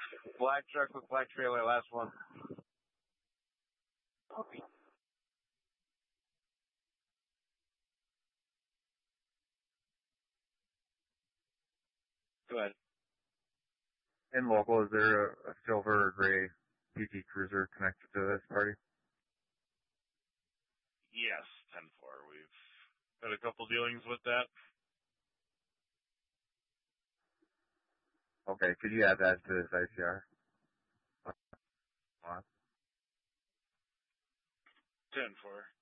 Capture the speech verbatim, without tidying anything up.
Black truck with black trailer, last one. Okay. Go ahead. In local, is there a, a silver or gray P T Cruiser connected to this party? Yes, ten four. We've got a couple dealings with that. Okay, could you add that to this I C R? Uh, ten four.